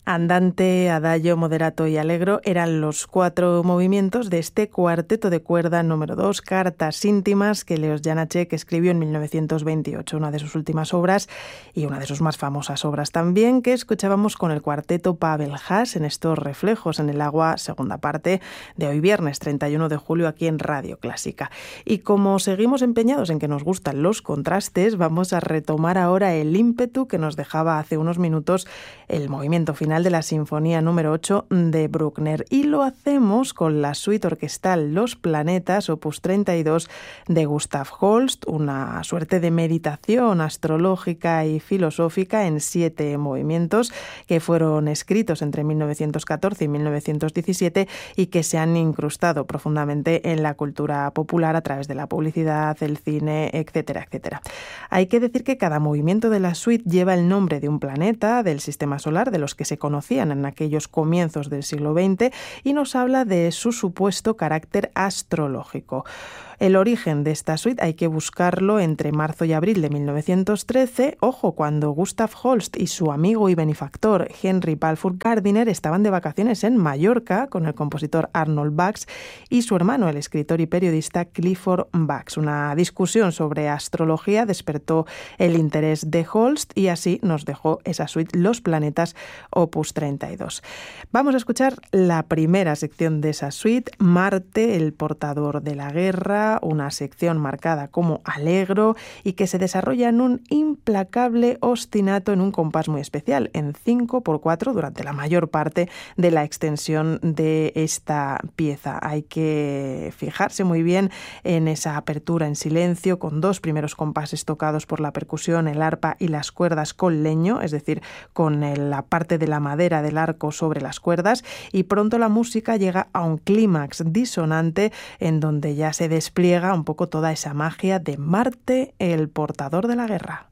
Andante, adagio, moderato y allegro eran los 4 movimientos de este cuarteto de cuerda número 2, Cartas íntimas, que Leos Janáček escribió en 1928, una de sus últimas obras y una de sus más famosas obras también, que escuchábamos con el cuarteto Pavel Haas en estos Reflejos en el agua, segunda parte, de hoy viernes 31 de julio aquí en Radio Clásica. Y como seguimos empeñados en que nos gustan los contrastes, vamos a retomar ahora el ímpetu que nos dejaba hace unos minutos el movimiento final de la Sinfonía número 8 de Bruckner, y lo hacemos con la suite orquestal Los Planetas, opus 32 de Gustav Holst, una suerte de meditación astrológica y filosófica en 7 movimientos que fueron escritos entre 1914 y 1917 y que se han incrustado profundamente en la cultura popular a través de la publicidad, el cine, etcétera, etcétera. Hay que decir que cada movimiento de la suite lleva el nombre de un planeta del sistema solar, de los que se conocían en aquellos comienzos del siglo XX, y nos habla de su supuesto carácter astrológico. El origen de esta suite hay que buscarlo entre marzo y abril de 1913, ojo, cuando Gustav Holst y su amigo y benefactor Henry Balfour Gardiner estaban de vacaciones en Mallorca con el compositor Arnold Bax y su hermano, el escritor y periodista Clifford Bax. Una discusión sobre astrología despertó el interés de Holst y así nos dejó esa suite Los Planetas, opus 32. Vamos a escuchar la primera sección de esa suite, Marte, el portador de la guerra, una sección marcada como allegro y que se desarrolla en un implacable ostinato en un compás muy especial, en 5/4 durante la mayor parte de la extensión de esta pieza. Hay que fijarse muy bien en esa apertura en silencio con 2 primeros compases tocados por la percusión, el arpa y las cuerdas con leño, es decir, con la parte de la madera del arco sobre las cuerdas, y pronto la música llega a un clímax disonante en donde ya se despliega un poco toda esa magia de Marte, el portador de la guerra.